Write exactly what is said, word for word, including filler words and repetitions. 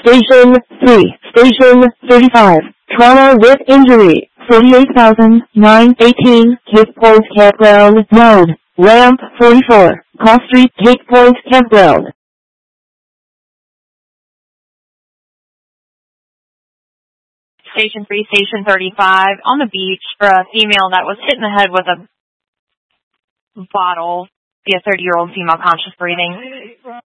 Station three, Station thirty-five, trauma with injury, forty-eight thousand nine hundred eighteen, Cape Point Campground Road, ramp forty-four, Cross Street, Cape Point Campground. Station three, Station thirty-five, on the beach for a female that was hit in the head with a bottle, be a thirty-year-old female conscious breathing.